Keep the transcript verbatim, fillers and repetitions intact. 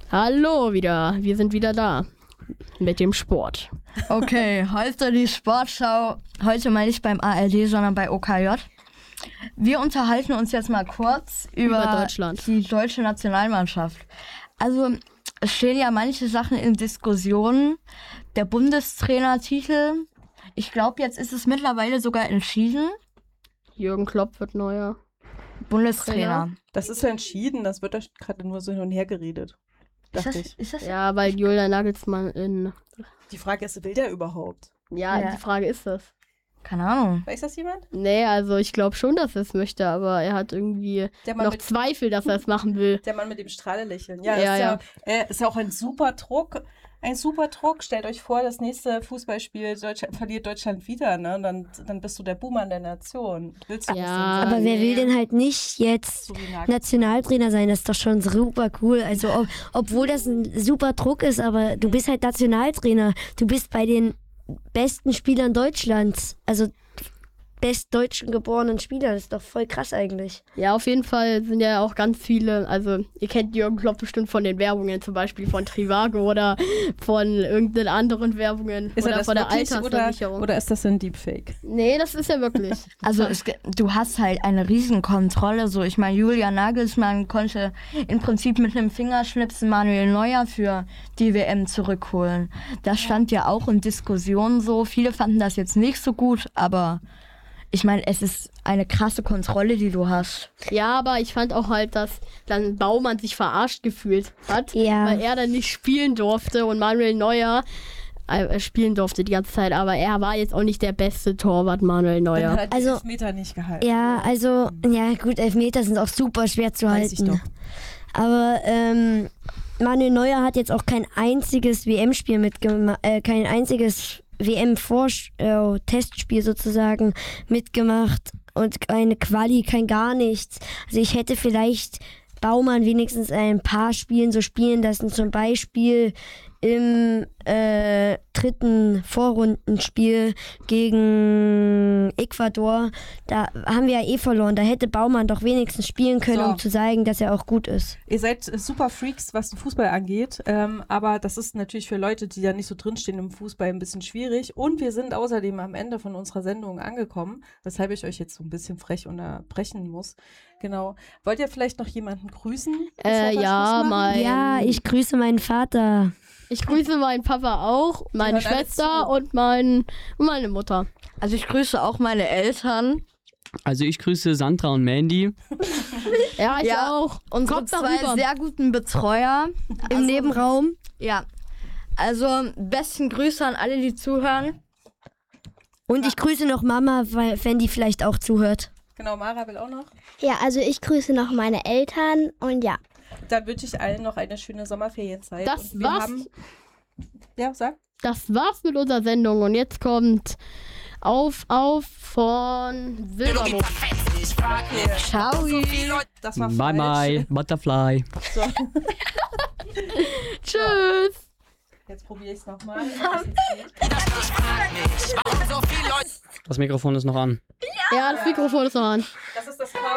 Hallo wieder, wir sind wieder da mit dem Sport. Okay, heute die Sportschau. Heute mal nicht beim A R D, sondern bei O K J. Wir unterhalten uns jetzt mal kurz über, über Deutschland. Die deutsche Nationalmannschaft. Also es stehen ja manche Sachen in Diskussionen. Der Bundestrainertitel, ich glaube, jetzt ist es mittlerweile sogar entschieden. Jürgen Klopp wird neuer Bundestrainer. Das ist ja entschieden, das wird da gerade nur so hin und her geredet. Ist das, ich. ist das ja, weil Julian Nagelsmann in... Die Frage ist, will der überhaupt? Ja, Ja. die Frage ist das. Keine Ahnung. Weiß das jemand? Nee, also ich glaube schon, dass er es möchte, aber er hat irgendwie Der Mann noch mit- Zweifel, dass er es machen will. Der Mann mit dem Strahlelächeln. Ja, Ja, ist, ja. ja, äh, ist ja auch ein super Druck. Ein super Druck. Stellt euch vor, das nächste Fußballspiel Deutschland, verliert Deutschland wieder, ne? Dann, dann bist du der Buhmann der Nation. Willst du Ja, das denn sein? Aber wer will nee. denn halt nicht jetzt So wie Nagelsmann. Nationaltrainer sein? Das ist doch schon super cool. Also ob, obwohl das ein super Druck ist, aber du bist halt Nationaltrainer. Du bist bei den besten Spielern Deutschlands. Also bestdeutschen geborenen Spieler. Das ist doch voll krass eigentlich. Ja, auf jeden Fall sind ja auch ganz viele, also ihr kennt Jürgen Klopp bestimmt von den Werbungen, zum Beispiel von Trivago oder von irgendeinen anderen Werbungen Ist er oder das von der wirklich oder, Altersversicherung. oder ist das ein Deepfake? Nee, das ist ja wirklich. Also es, ge- du hast halt eine Riesenkontrolle. So, ich meine, Julian Nagelsmann konnte im Prinzip mit einem Fingerschnipsen Manuel Neuer für die W M zurückholen. Das stand ja auch in Diskussionen so. Viele fanden das jetzt nicht so gut, aber ich meine, es ist eine krasse Kontrolle, die du hast. Ja, aber ich fand auch halt, dass dann Baumann sich verarscht gefühlt hat, Ja. weil er dann nicht spielen durfte und Manuel Neuer äh, spielen durfte die ganze Zeit, aber er war jetzt auch nicht der beste Torwart, Manuel Dann Neuer. hat er die Also- Elfmeter nicht gehalten. Ja, also, ja gut, Elfmeter sind auch super schwer zu Weiß ich halten. doch. Aber ähm, Manuel Neuer hat jetzt auch kein einziges W M-Spiel mitgemacht, äh, kein einziges W M-Testspiel sozusagen mitgemacht und keine Quali, kein gar nichts. Also ich hätte vielleicht Baumann wenigstens ein paar Spielen so spielen lassen, zum Beispiel im äh, dritten Vorrundenspiel gegen Ecuador. Da haben wir ja eh verloren. Da hätte Baumann doch wenigstens spielen können, So. um zu zeigen, dass er auch gut ist. Ihr seid äh, super Freaks, was den Fußball angeht, ähm, aber das ist natürlich für Leute, die da nicht so drinstehen im Fußball, ein bisschen schwierig. Und wir sind außerdem am Ende von unserer Sendung angekommen, weshalb ich euch jetzt so ein bisschen frech unterbrechen muss. Genau. Wollt ihr vielleicht noch jemanden grüßen? bevor Äh, wir ja, Schluss machen? mein- Ja, ich grüße meinen Vater. Ich grüße meinen Papa auch, meine hören alle Schwester zu. und mein, und meine Mutter. Also ich grüße auch meine Eltern. Also ich grüße Sandra und Mandy. Ja, ich Ja, auch. Unsere Kommt zwei darüber. sehr guten Betreuer Im Nebenraum. Ja. Also besten Grüße an alle, die zuhören. Und ich grüße noch Mama, weil, wenn die vielleicht auch zuhört. Genau, Mara will auch noch. Ja, also ich grüße noch meine Eltern und ja. Dann wünsche ich allen noch eine schöne Sommerferienzeit. Das Und wir war's. haben. Ja, sag. Das war's mit unserer Sendung und jetzt kommt Auf, Auf von Silbermond. Ciao. Das war Bye falsch. bye, Butterfly. So, Tschüss. jetzt probiere ich es nochmal. Das Mikrofon ist noch an. Ja, das Mikrofon ist noch an. Das ist das Chaos.